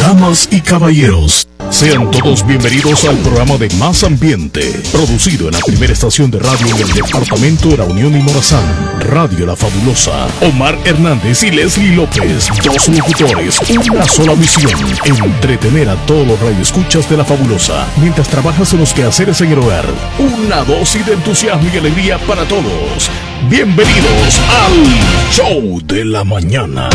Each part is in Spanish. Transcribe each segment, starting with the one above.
Damas y caballeros, sean todos bienvenidos al programa de Más Ambiente, producido en la primera estación de radio del departamento de La Unión y Morazán, Radio La Fabulosa. Omar Hernández y Leslie López, dos locutores, una sola misión: entretener a todos los radioescuchas de La Fabulosa mientras trabajas en los quehaceres en el hogar. Una dosis de entusiasmo y alegría para todos. Bienvenidos al Show de la Mañana.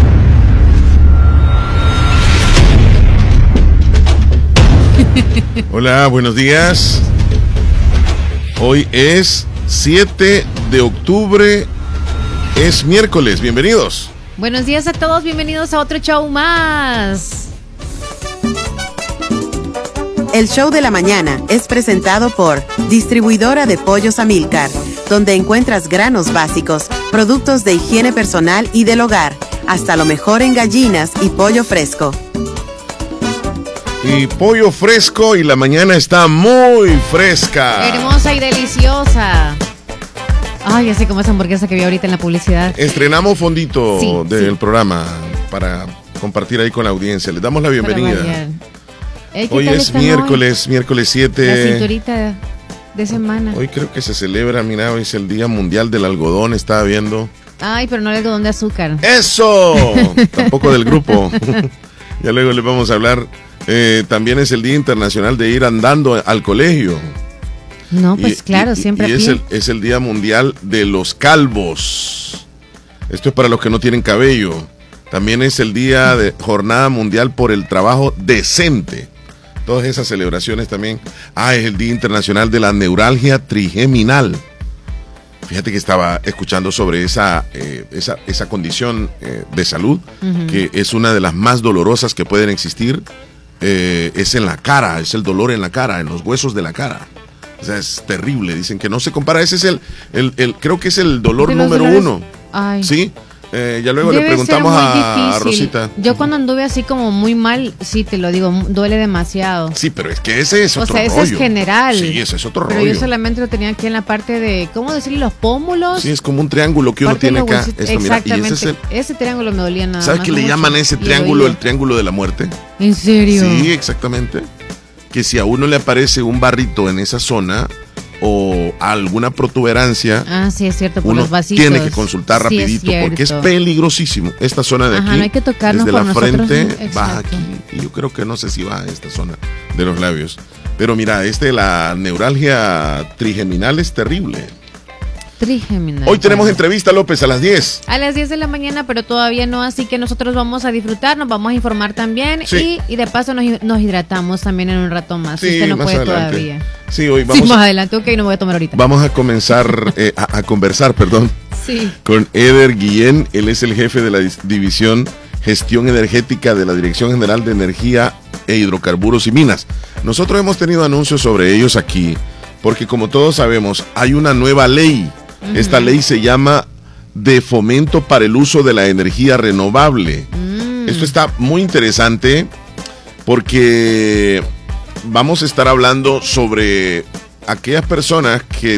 Hola, buenos días. Hoy es 7 de octubre, es miércoles, bienvenidos. Buenos días a todos, bienvenidos a otro show más. El Show de la Mañana es presentado por Distribuidora de Pollos Amilcar, donde encuentras granos básicos, productos de higiene personal y del hogar, hasta lo mejor en gallinas y pollo fresco. Y pollo fresco y la mañana está muy fresca. Hermosa y deliciosa. Ay, así como esa hamburguesa que vi ahorita en la publicidad. Estrenamos fondito del sí. programa para compartir ahí con la audiencia. Les damos la bienvenida. Hoy es miércoles 7. La cinturita de semana. Hoy creo que se celebra, mira, hoy es el Día Mundial del Algodón, estaba viendo. Ay, pero no el algodón de azúcar. ¡Eso! Tampoco del grupo. Ya luego les vamos a hablar. También es el Día Internacional de ir andando al colegio. No, pues claro, siempre y es el Día Mundial de los Calvos. Esto es para los que no tienen cabello. También es el Día de Jornada Mundial por el Trabajo Decente. Todas esas celebraciones también. Es el Día Internacional de la Neuralgia Trigeminal. Fíjate que estaba escuchando sobre esa condición de salud, que es una de las más dolorosas que pueden existir. Es en la cara, es el dolor en la cara, en los huesos de la cara. O sea, es terrible, dicen que no se compara. Ese es creo que es el dolor número uno. Ay. ¿Sí? Ya luego le preguntamos a Rosita. Yo cuando anduve así como muy mal, sí, te lo digo, duele demasiado. Sí, pero es que ese es otro rollo. O sea, ese es general. Sí, ese es otro rollo. Pero yo solamente lo tenía aquí en la parte de, ¿cómo decirle? Los pómulos. Sí, es como un triángulo que uno tiene acá. Exactamente. Mira, ese triángulo me dolía nada más. ¿Sabes qué le llaman ese triángulo el triángulo de la muerte? ¿En serio? Sí, exactamente. Que si a uno le aparece un barrito en esa zona o alguna protuberancia, sí, es cierto, por uno los vasitos. Tiene que consultar rapidito, porque es peligrosísimo. Esta zona de aquí, no hay que tocarnos desde la frente, nosotros. baja aquí, y yo creo que no sé si va a esta zona de los labios. Pero mira, la neuralgia trigeminal es terrible. Trigeminal. Hoy tenemos entrevista, López, a las 10. A las 10 de la mañana, pero todavía no, así que nosotros vamos a disfrutar, nos vamos a informar también, sí. y de paso nos hidratamos también en un rato más. Sí, usted no más puede adelante. todavía. Sí, hoy vamos. Sí, más adelante, ok, no voy a tomar ahorita. Vamos a comenzar a conversar, sí. con Eder Guillén. Él es el jefe de la División Gestión Energética de la Dirección General de Energía e Hidrocarburos y Minas. Nosotros hemos tenido anuncios sobre ellos aquí, porque como todos sabemos, hay una nueva ley. Esta ley se llama de fomento para el uso de la energía renovable. Esto está muy interesante porque vamos a estar hablando sobre aquellas personas que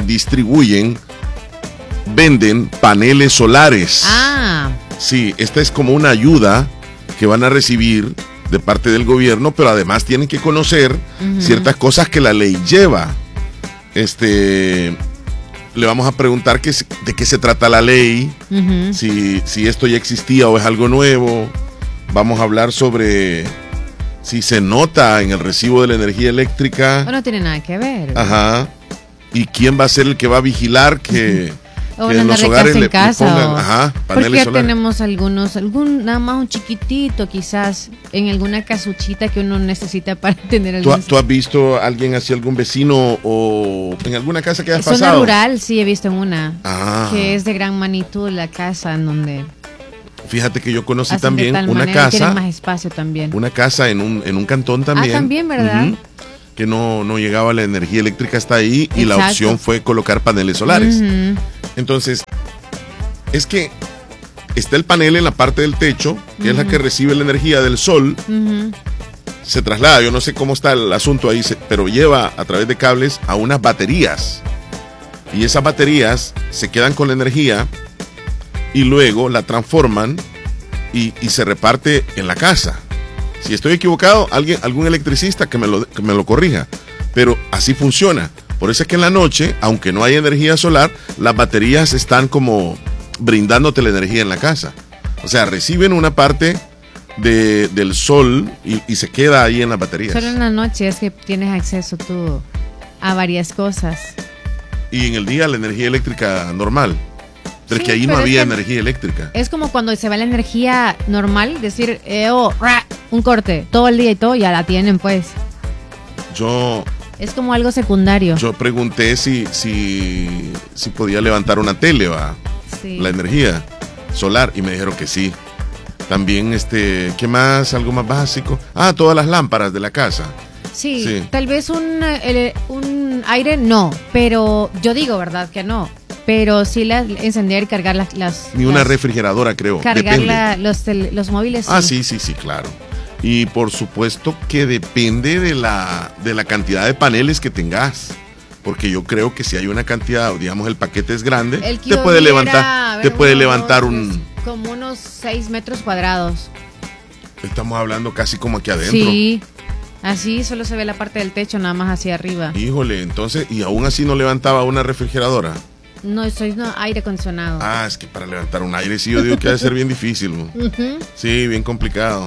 venden paneles solares. Sí, esta es como una ayuda que van a recibir de parte del gobierno, pero además tienen que conocer ciertas cosas que la ley lleva. Le vamos a preguntar de qué se trata la ley, si esto ya existía o es algo nuevo. Vamos a hablar sobre si se nota en el recibo de la energía eléctrica. No tiene nada que ver. Ajá. ¿Y quién va a ser el que va a vigilar que o en los hogares le pongan paneles porque solares? Tenemos nada más un chiquitito quizás en alguna casuchita que uno necesita para tener ¿Tú has visto a alguien así, algún vecino o en alguna casa que has pasado? Zona rural, sí, he visto en una que es de gran magnitud la casa en donde... Fíjate que yo conocí también una casa. Tienen más espacio también. Una casa en un cantón también. También, ¿verdad? Que no llegaba la energía eléctrica hasta ahí. Y la opción fue colocar paneles solares. Entonces, es que está el panel en la parte del techo, que es la que recibe la energía del sol. Se traslada, yo no sé cómo está el asunto ahí, pero lleva a través de cables a unas baterías. Y esas baterías se quedan con la energía y luego la transforman y se reparte en la casa. Si estoy equivocado, algún electricista que me lo corrija. Pero así funciona. Por eso es que en la noche, aunque no hay energía solar, las baterías están como brindándote la energía en la casa. O sea, reciben una parte del sol y se queda ahí en las baterías. Solo en la noche es que tienes acceso tú a varias cosas. Y en el día la energía eléctrica normal. Pero es que ahí no había energía eléctrica. Es como cuando se va la energía normal, decir, un corte, todo el día y todo, ya la tienen pues. Es como algo secundario. Yo pregunté si podía levantar una tele, la energía solar, y me dijeron que sí. También, ¿qué más? Algo más básico. Todas las lámparas de la casa. Sí. Tal vez un aire no, pero yo digo, ¿verdad? Que no. Pero sí encender y cargar las Ni una refrigeradora, creo. Cargar los móviles. Sí, claro. Y por supuesto que depende de la cantidad de paneles que tengas. Porque yo creo que si hay una cantidad, digamos, el paquete es grande, te puede levantar como unos 6 metros cuadrados. Estamos hablando casi como aquí adentro. Sí, así solo se ve la parte del techo, nada más hacia arriba. Híjole, entonces, ¿y aún así no levantaba una refrigeradora? No, aire acondicionado. Es que para levantar un aire sí yo digo que ha de ser bien difícil. Sí, bien complicado.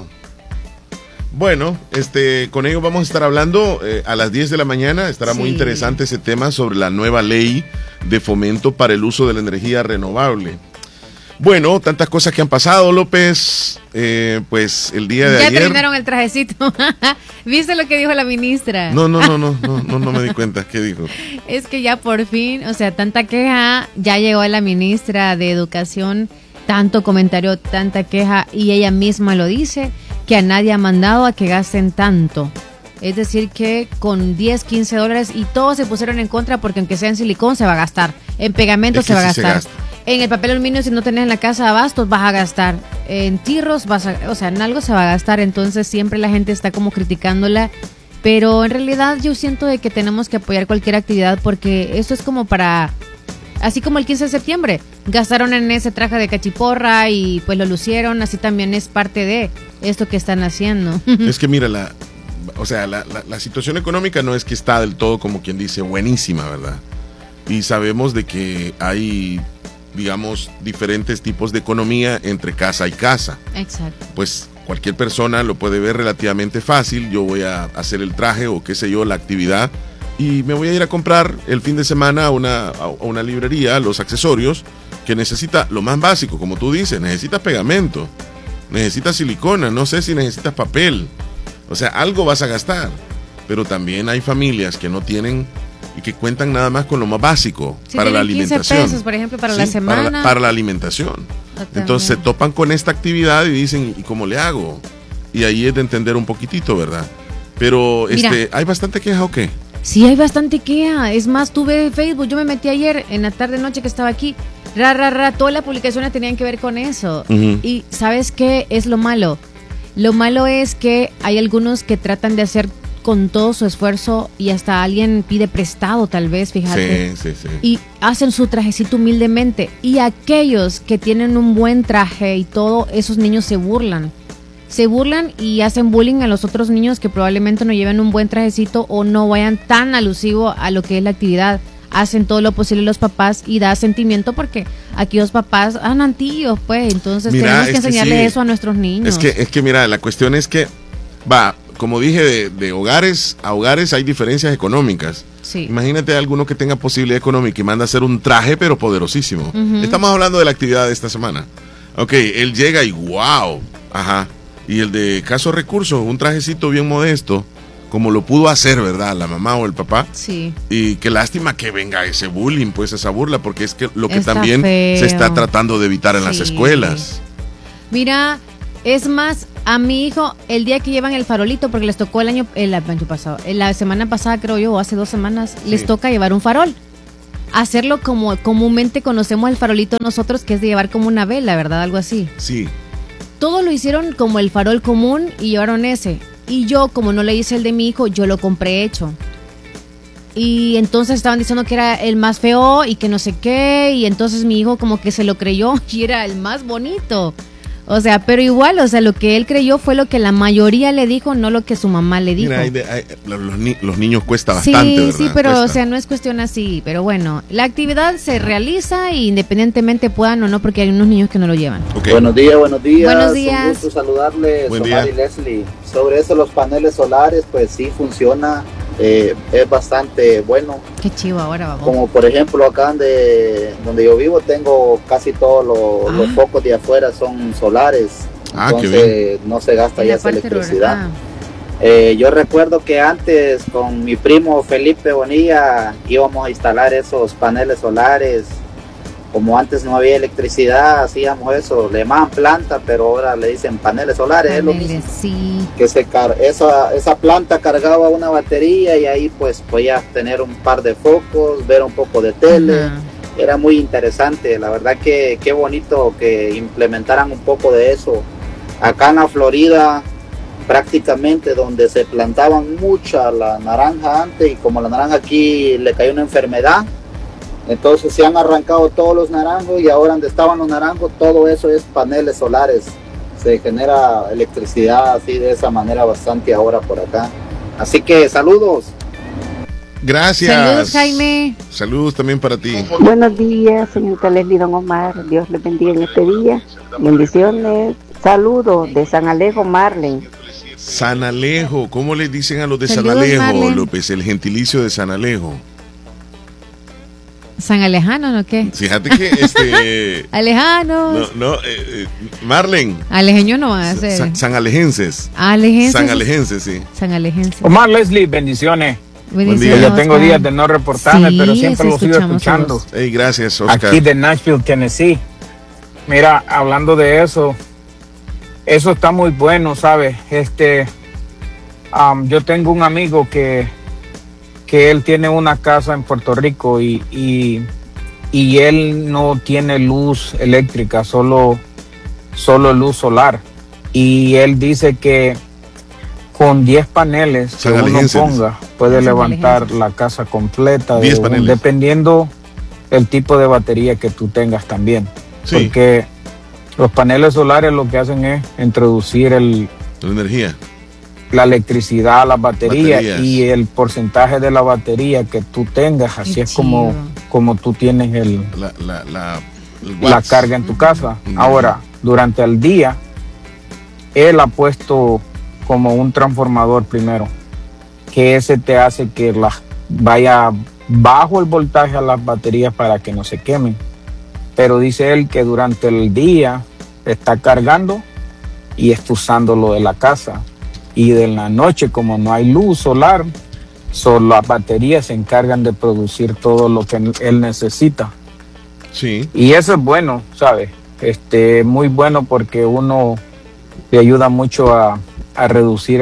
Bueno, con ello vamos a estar hablando a las 10 de la mañana. Estará muy interesante ese tema sobre la nueva ley de fomento para el uso de la energía renovable. Bueno, tantas cosas que han pasado, López. Pues el día de ayer. Ya terminaron el trajecito. ¿Viste lo que dijo la ministra? No me di cuenta. ¿Qué dijo? Es que ya por fin, o sea, tanta queja, ya llegó la ministra de Educación, tanto comentario, tanta queja, y ella misma lo dice, que a nadie ha mandado a que gasten tanto. Es decir, que con $10-15 y todos se pusieron en contra porque aunque sea en silicón se va a gastar, en pegamento se va a gastar, en el papel aluminio si no tenés en la casa abastos vas a gastar, en tirros en algo se va a gastar. Entonces siempre la gente está como criticándola, pero en realidad yo siento de que tenemos que apoyar cualquier actividad porque esto es como para... Así como el 15 de septiembre, gastaron en ese traje de cachiporra y pues lo lucieron, así también es parte de esto que están haciendo. Es que mira, la situación económica no es que está del todo, como quien dice, buenísima, ¿verdad? Y sabemos de que hay, digamos, diferentes tipos de economía entre casa y casa. Exacto. Pues cualquier persona lo puede ver relativamente fácil. Yo voy a hacer el traje o qué sé yo, la actividad, y me voy a ir a comprar el fin de semana a una librería los accesorios que necesita, lo más básico, como tú dices, necesitas pegamento, necesitas silicona, no sé si necesitas papel. O sea, algo vas a gastar. Pero también hay familias que no tienen y que cuentan nada más con lo más básico para la alimentación. 15 pesos, por ejemplo, para la semana. Para la alimentación. Entonces se topan con esta actividad y dicen, ¿y cómo le hago? Y ahí es de entender un poquitito, ¿verdad? Pero ¿hay bastante queja o qué? Sí, hay bastante queja. Es más, tuve Facebook, yo me metí ayer en la tarde noche que estaba aquí. Todas las publicaciones tenían que ver con eso. Uh-huh. Y ¿sabes qué es lo malo? Lo malo es que hay algunos que tratan de hacer con todo su esfuerzo y hasta alguien pide prestado tal vez, fíjate. Sí. Y hacen su trajecito humildemente. Y aquellos que tienen un buen traje y todo, esos niños se burlan. Se burlan y hacen bullying a los otros niños que probablemente no lleven un buen trajecito o no vayan tan alusivo a lo que es la actividad. Hacen todo lo posible los papás y da sentimiento porque aquí los papás andan tíos, pues. Entonces tenemos que enseñarle eso a nuestros niños. Es que mira, la cuestión es que, como dije, de hogares a hogares hay diferencias económicas. Sí. Imagínate a alguno que tenga posibilidad económica y manda a hacer un traje, pero poderosísimo. Uh-huh. Estamos hablando de la actividad de esta semana. Ok, él llega y wow. Ajá. Y el de escasos recursos, un trajecito bien modesto, como lo pudo hacer, ¿verdad? La mamá o el papá. Sí. Y qué lástima que venga ese bullying, pues esa burla, porque es que lo que está también feo. Se está tratando de evitar en las escuelas. Mira, es más, a mi hijo, el día que llevan el farolito, porque les tocó el año pasado, la semana pasada creo yo, o hace 2 semanas, les toca llevar un farol. Hacerlo como comúnmente conocemos el farolito nosotros, que es de llevar como una vela, ¿verdad? Algo así. Sí. Todo lo hicieron como el farol común y llevaron ese. Y yo, como no le hice el de mi hijo, yo lo compré hecho. Y entonces estaban diciendo que era el más feo y que no sé qué. Y entonces mi hijo como que se lo creyó y era el más bonito. O sea, pero igual, o sea, lo que él creyó fue lo que la mayoría le dijo, no lo que su mamá le dijo. Mira, los niños cuesta bastante, ¿verdad? Sí, pero cuesta. O sea, no es cuestión así. Pero bueno, la actividad se realiza independientemente puedan o no, porque hay unos niños que no lo llevan. Okay. Buenos días. Buenos días. Un gusto saludarles, Buen Omar día. y Leslie. Sobre eso, los paneles solares, pues sí funciona, es bastante bueno. Qué chivo ahora, vamos. Como por ejemplo acá donde yo vivo, tengo casi todos los focos de afuera son solares. Entonces no se gasta ya esa electricidad. Yo recuerdo que antes con mi primo Felipe Bonilla íbamos a instalar esos paneles solares. Como antes no había electricidad, hacíamos eso, le llamaban planta, pero ahora le dicen paneles solares. Es lo mismo. Sí. Que esa planta cargaba una batería y ahí pues podías tener un par de focos, ver un poco de tele. Ajá. Era muy interesante, la verdad que qué bonito que implementaran un poco de eso. Acá en la Florida, prácticamente donde se plantaban mucha la naranja antes, y como la naranja aquí le cayó una enfermedad, entonces se han arrancado todos los naranjos y ahora donde estaban los naranjos, todo eso es paneles solares. Se genera electricidad así de esa manera bastante ahora por acá. Así que saludos. Gracias. Saludos, Jaime. Saludos también para ti. Buenos días, señorita Leslie, don Omar. Dios les bendiga en este día. Bendiciones. Saludos de San Alejo, Marlene. San Alejo, ¿cómo le dicen a los de Saludos, San Alejo, Marlene. López? El gentilicio de San Alejo. ¿San Alejano no qué? Fíjate que Alejanos. Marlene. Alejeño no va a ser. San Alejenses. Alejenses. San Alejenses, sí. San Alejenses. Omar, Leslie, bendiciones. Bendiciones, día. Yo tengo Oscar. días de no reportarme, Sí, pero siempre sí lo sigo escuchamos su escuchando. voz. Hey, gracias, Oscar. Aquí de Nashville, Tennessee. Mira, hablando de eso está muy bueno, ¿sabes? Yo tengo un amigo que él tiene una casa en Puerto Rico y él no tiene luz eléctrica, solo luz solar. Y él dice que con 10 paneles que San uno Alejenses. ponga puede San levantar Alejenses. la casa completa, 10 paneles. dependiendo el tipo de batería que tú tengas también. Sí. Porque los paneles solares lo que hacen es introducir La energía. la electricidad a las baterías Baterías. y el porcentaje de la batería que tú tengas, así Qué es como tú tienes el La la carga en tu casa. Ujú. Ahora, durante el día, él ha puesto como un transformador primero, que ese te hace que vaya bajo el voltaje a las baterías para que no se quemen. Pero dice él que durante el día está cargando y está usando lo de la casa. Y de la noche, como no hay luz solar, solo las baterías se encargan de producir todo lo que él necesita. Sí. Y eso es bueno, ¿sabes? Muy bueno porque uno le ayuda mucho a reducir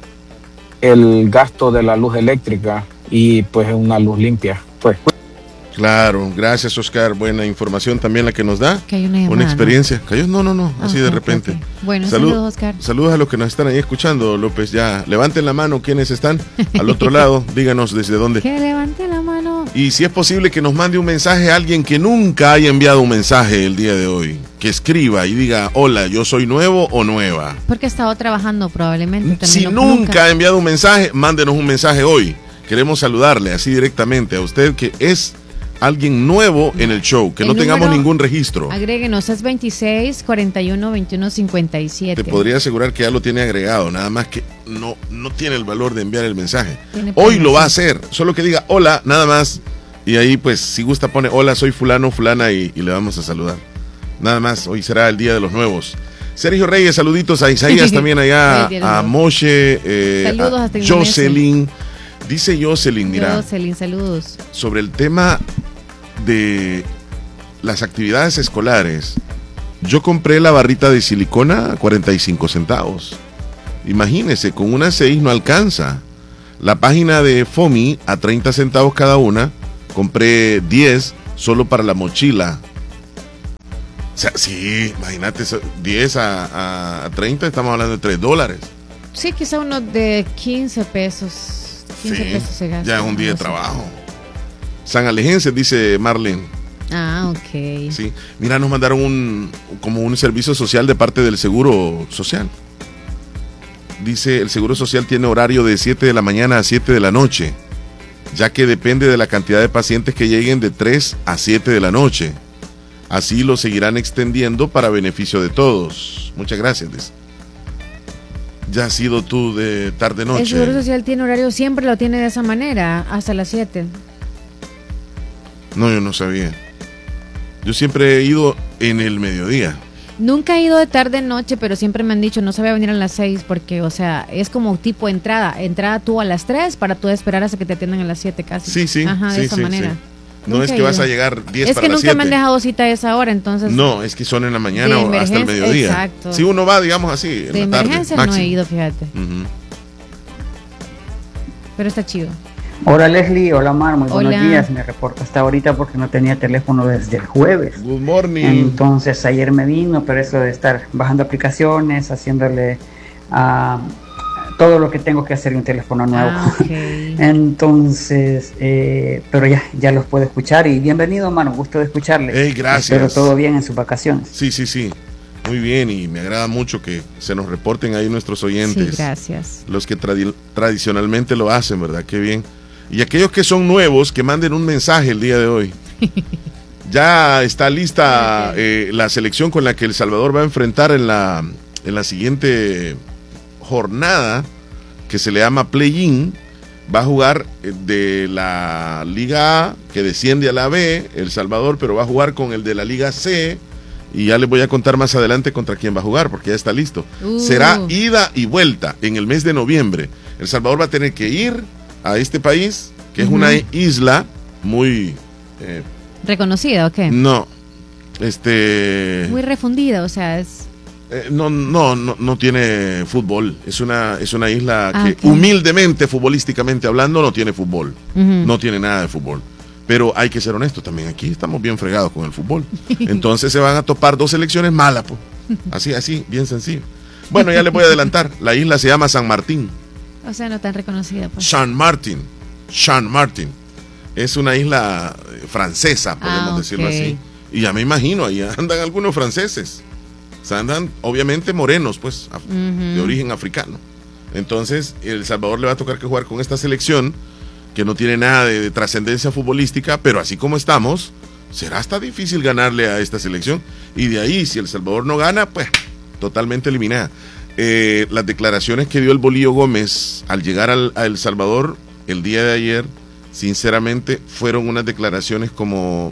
el gasto de la luz eléctrica y pues es una luz limpia. Pues. Claro, gracias, Oscar. Buena información también la que nos da. Que hay una llamada, Una experiencia. ¿Cayó? No, así de Ok, repente. ok. Bueno, Salud- saludos, Oscar. Saludos a los que nos están ahí escuchando, López. Ya, levanten la mano quienes están al otro lado. Díganos desde dónde. Que levante la mano. Y si es posible que nos mande un mensaje a alguien que nunca haya enviado un mensaje el día de hoy. Que escriba y diga, hola, yo soy nuevo o nueva. Porque ha estado trabajando probablemente. También Si nunca ha enviado un mensaje, mándenos un mensaje hoy. Queremos saludarle así directamente a usted que es alguien nuevo en el show, que El no tengamos número- ningún registro. Agréguenos, es 26 41 21 57. Te podría asegurar que ya lo tiene agregado, nada más que no tiene el valor de enviar el mensaje. Tiene Hoy lo va a permiso. hacer, solo que diga hola, nada más. Y ahí pues si gusta pone hola, soy fulano, fulana y le vamos a saludar. Nada más, hoy será el Día de los Nuevos. Sergio Reyes, saluditos a Isaías también allá, El Día de los a Nuevos. Moshe, Saludos a hasta Indonesia. Jocelyn. Dice Jocelyn, mira, Jocelyn, saludos. sobre el tema de las actividades escolares. Yo compré la barrita de silicona a 45 centavos. Imagínese, con unas 6 no alcanza. La página de FOMI a 30 centavos cada una. Compré 10 solo para la mochila. O sea, sí, imagínate, 10 a 30, estamos hablando de $3. Sí, quizá uno de 15 pesos. 15 Sí, pesos se gasta. ya es un día de No sé. trabajo. San Alejenses, dice Marlene. Ah, ok. Sí. Mira, nos mandaron como un servicio social de parte del Seguro Social. Dice, el Seguro Social tiene horario de 7 de la mañana a 7 de la noche, ya que depende de la cantidad de pacientes que lleguen de 3 a 7 de la noche. Así lo seguirán extendiendo para beneficio de todos. Muchas gracias, dice. ¿Ya has sido tú de tarde-noche? El Seguro Social tiene horario, siempre lo tiene de esa manera, hasta las 7. No, yo no sabía. Yo siempre he ido en el mediodía. Nunca he ido de tarde-noche, pero siempre me han dicho, no se va a venir a las 6, porque, o sea, es como tipo entrada tú a las 3 para tú esperar hasta que te atiendan a las 7 casi. Sí, sí. Ajá, sí, de esa sí, manera. sí. No es que vas a llegar 10 es para que las nunca 7. me han dejado cita a esa hora, entonces. No, es que son en la mañana o hasta el mediodía. Exacto. Si uno va, digamos así, en de la tarde, emergencia máximo. no he ido, fíjate. Uh-huh. Pero está chido. Hola Leslie, hola Mar, muy Hola. buenos días. Me reporto hasta ahorita porque no tenía teléfono desde el jueves. Good morning. Entonces ayer me vino, pero eso de estar bajando aplicaciones, haciéndole todo lo que tengo que hacer en un teléfono nuevo. Okay. Entonces, pero ya los puedo escuchar y bienvenido, Mar, un gusto de escucharle. Hey, gracias. Espero todo bien en sus vacaciones. Sí, sí, sí. Muy bien, y me agrada mucho que se nos reporten ahí nuestros oyentes. Sí, gracias. Los que tradicionalmente lo hacen, ¿verdad? Qué bien. Y aquellos que son nuevos, que manden un mensaje el día de hoy. Ya está lista la selección con la que El Salvador va a enfrentar en la siguiente jornada, que se le llama Play-In. Va a jugar de la Liga A, que desciende a la B, El Salvador, pero va a jugar con el de la Liga C. Y ya les voy a contar más adelante contra quién va a jugar, porque ya está listo. Será ida y vuelta en el mes de noviembre. El Salvador va a tener que ir a este país, que es una isla muy... ¿reconocida o qué? No, muy refundida, o sea, es... no tiene fútbol. Es una isla que okay. humildemente, futbolísticamente hablando, no tiene fútbol. Uh-huh. No tiene nada de fútbol. Pero hay que ser honestos también, aquí estamos bien fregados con el fútbol. Entonces se van a topar dos selecciones malas, pues. Así, bien sencillo. Bueno, ya les voy a adelantar. La isla se llama San Martín. O sea, no tan reconocida, pues. San Martín. Es una isla francesa, podemos decirlo así. Y ya me imagino, ahí andan algunos franceses. O sea, andan obviamente morenos, pues, de origen africano. Entonces, El Salvador le va a tocar que jugar con esta selección que no tiene nada de trascendencia futbolística, pero así como estamos, será hasta difícil ganarle a esta selección. Y de ahí, si El Salvador no gana, pues totalmente eliminada. Las declaraciones que dio el Bolillo Gómez al llegar a El Salvador el día de ayer, sinceramente, fueron unas declaraciones como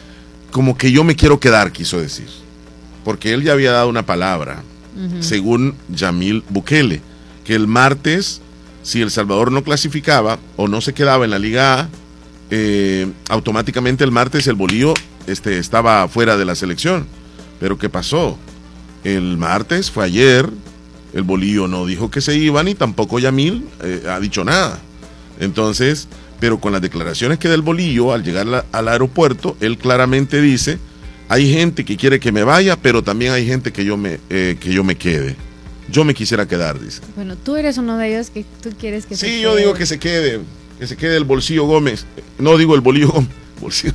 que yo me quiero quedar, quiso decir. Porque él ya había dado una palabra, según Yamil Bukele, que el martes, si El Salvador no clasificaba o no se quedaba en la Liga A, automáticamente el martes el Bolillo estaba fuera de la selección. Pero ¿qué pasó? El martes, fue ayer, el Bolillo no dijo que se iba, ni tampoco Yamil ha dicho nada. Entonces, pero con las declaraciones que da el Bolillo al llegar al aeropuerto, él claramente dice, hay gente que quiere que me vaya, pero también hay gente que yo me quede. Yo me quisiera quedar, dice. Bueno, tú eres uno de ellos que tú quieres que se quede. Sí, yo digo que se quede el Bolsillo Gómez. No digo el Bolillo Gómez. Bolsillo.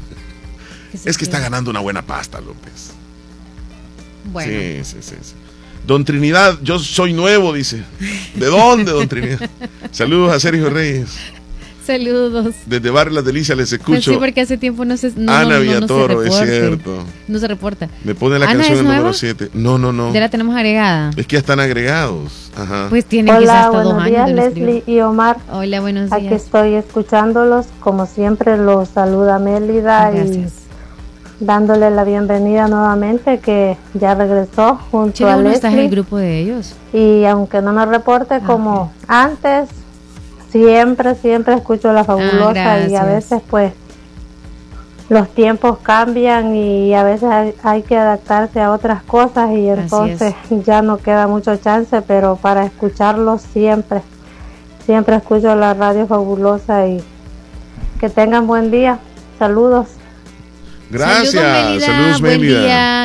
Es que está ganando una buena pasta, López. Bueno. Sí. Don Trinidad, yo soy nuevo, dice. ¿De dónde, don Trinidad? Saludos a Sergio Reyes. Saludos. Desde Barrio Las Delicias les escucho. Pues sí, porque hace tiempo no se Ana Villatoro, es cierto. No se reporta. Me pone la ¿Ana canción es el número nueva? 7. No. Ya la tenemos agregada. Es que ya están agregados. Ajá. Pues tiene quizás hasta 2 años. Hola, buenos días, Leslie y Omar. Hola, buenos días. Aquí estoy escuchándolos. Como siempre, los saluda Mélida. Gracias. Y dándole la bienvenida nuevamente, que ya regresó junto a ¿no Leslie. estás en el grupo de ellos? Y aunque no me reporte como antes, siempre escucho La Fabulosa y a veces pues los tiempos cambian y a veces hay que adaptarse a otras cosas y entonces ya no queda mucho chance, pero para escucharlos siempre escucho la Radio Fabulosa y que tengan buen día. Saludos. Gracias. Saludos, Mélida. Mélida. Buen día.